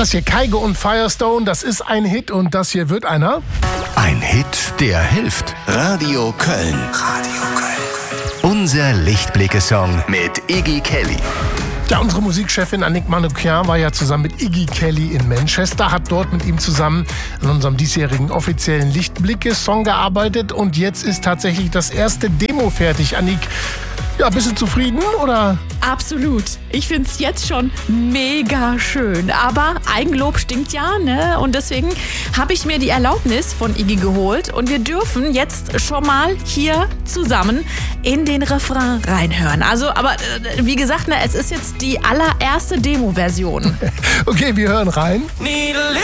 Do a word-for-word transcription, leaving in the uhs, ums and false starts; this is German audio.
das hier Kygo und Firestone, das ist ein Hit und das hier wird einer. Ein Hit, der hilft. Radio Köln. Radio Köln. Unser Lichtblicke-Song mit Iggy Kelly. Ja, unsere Musikchefin Annick Manoukian war ja zusammen mit Iggy Kelly in Manchester, hat dort mit ihm zusammen an unserem diesjährigen offiziellen Lichtblicke-Song gearbeitet und jetzt ist tatsächlich das erste Demo fertig. Annick, ja, bist du zufrieden, oder? Absolut. Ich finde es jetzt schon mega schön. Aber Eigenlob stinkt ja, ne? Und deswegen habe ich mir die Erlaubnis von Iggy geholt. Und wir dürfen jetzt schon mal hier zusammen in den Refrain reinhören. Also, aber äh, wie gesagt, ne, es ist jetzt die allererste Demo-Version. Okay, wir hören rein. Need a